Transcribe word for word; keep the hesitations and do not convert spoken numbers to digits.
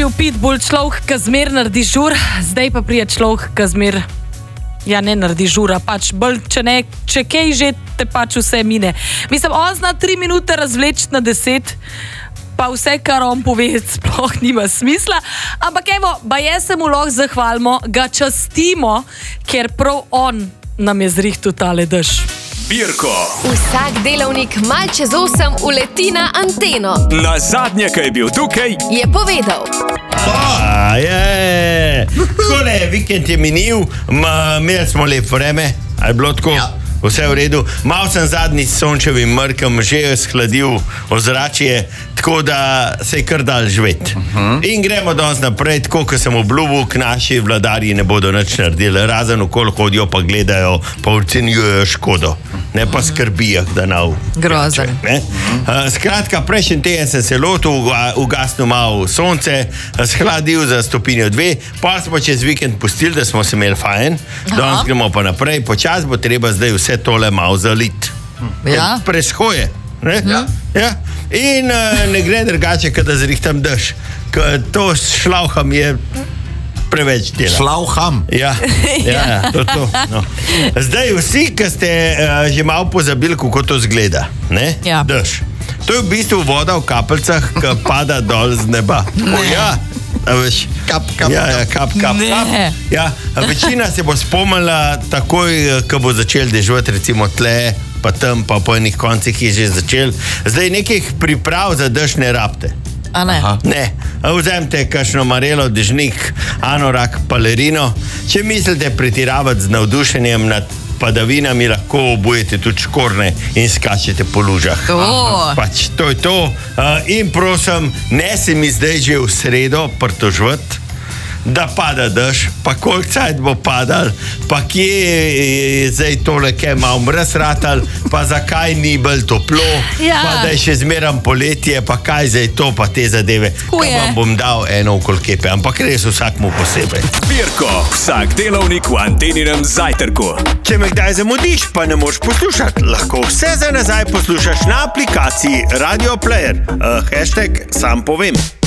bil pitbull človek, ki zmer naredi žur, zdaj pa prije človek, ki zmer ja, ne naredi žura, pač bolj, če ne, če kaj že te pač vse mine. Mislim, on zna tri minute razvleči na deset, pa vse, kar on pove, sploh nima smisla. Ampak evo, baje se mu lahko zahvalimo, ga častimo, ker prav on nam je zrihtal tale dež. Pirko. Vsak delavnik mal čez osem uleti na anteno. Na zadnje, kaj je bil tukaj, je povedal. A, je. Takole, vikend je minil, ma, imeli smo lep vreme, a je bilo tako? Ja. Vse v redu. Mal sem zadnji sončevim mrkom že shladil ozračje, tako da se je kar dal živeti. Uh-huh. In gremo danes naprej, tako kot sem obljubil, k naši vladarji ne bodo nič naredili, razen okoli hodijo pa gledajo, pa ocenjujejo škodo. Ne pa skrbijo, da nav. Grozen. Uh, skratka, prejšnji teden sem se lotil, ugasnil malo sonce, shladil za stopinjo dve, pa smo čez vikend pustili, da smo se imeli fajn. Danes gremo pa naprej, počas bo treba zdaj vse tole malo zalit. Ja. Preshoje. Ne? Ja. Ja. In uh, ne gre drugače, kad da zrihtam dež. Ker to šlauham je preveč dela. Šlauham? Ja, ja, ja to, to. No. Zdaj vsi, ki ste uh, že malo pozabili, kako to zgleda. Ne? Ja. Dež. To je v bistvu voda v kapljicah, ki pada dol z neba. O, ja. Veš, kap, kap, ja, ja, kap, kap, kap. Ja, večina se bo spomnila takoj, ko bo začel deževati, recimo tle, pa tam, pa po enih koncih je že začel. Zdaj nekih priprav za dež ne rabite. A ne? Aha. Ne. Vzemite kakšno marelo, dežnik, anorak, palerino. Če mislite pretiravati z navdušenjem nad padavinami, lahko obujete tudi škorne in skačete po lužah. Oh. Pač to je to. Uh, in prosim, ne se mi zdaj že v sredo pritožvati, da pada dež, pa koliko cajt bo padal, pa kje je zdaj tole, kaj malo mraz ratal, pa zakaj ni bolj toplo, ja. Pa da je še zmeram poletje, pa kaj zdaj to, pa te zadeve. Kaj vam bom dal eno okoli kepe, ampak res vsakmu posebej. Pirko, vsak delovnik v Anteninem zajtrku. Če me kdaj zamudiš, pa ne moš poslušati, lahko vse za nazaj poslušaš na aplikaciji Radio Player. Uh, hashtag sam povem.